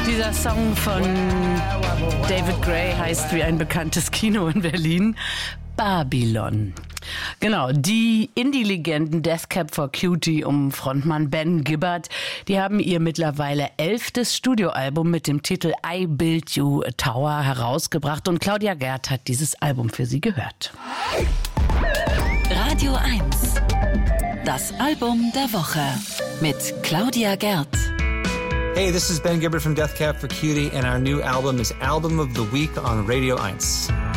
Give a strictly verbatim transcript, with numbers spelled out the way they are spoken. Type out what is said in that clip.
Dieser Song von David Gray heißt wie ein bekanntes Kino in Berlin, Babylon. Genau, die Indie-Legenden Death Cab for Cutie um Frontmann Ben Gibbard, die haben ihr mittlerweile elftes Studioalbum mit dem Titel I Built You a Tower herausgebracht und Claudia Gerd hat dieses Album für sie gehört. Radio eins, das Album der Woche mit Claudia Gerd. Hey, this is Ben Gibbard from Death Cab for Cutie, and our new album is Album of the Week on Radio eins.